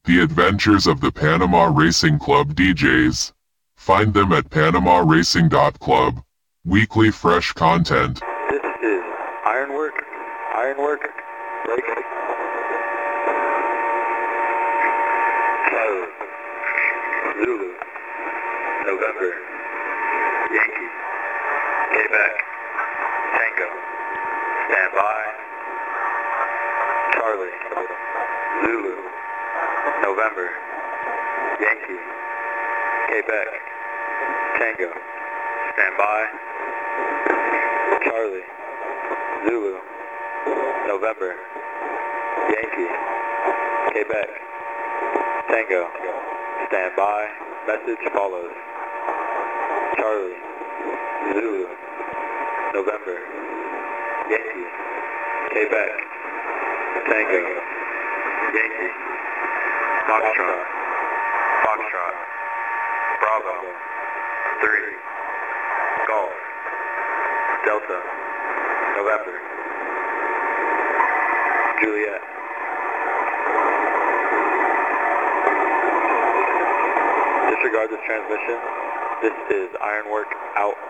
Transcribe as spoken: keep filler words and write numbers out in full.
The Adventures of the Panama Racing Club D Js. Find them at panama racing dot club. Weekly fresh content. This is Ironwork, Ironwork, break. Kilo, Zulu, November, Yankee, Quebec, Tango, stand by, Charlie, Zulu, November, Yankee, Quebec, Tango, stand by, Charlie, Zulu, November, Yankee, Quebec, Tango, stand by, message follows, Charlie, Zulu, November, Yankee, Quebec, Tango, Yankee, Foxtrot, Foxtrot, Bravo, three, Golf, Delta, November, Juliet. Disregard this transmission. This is Ironwork out.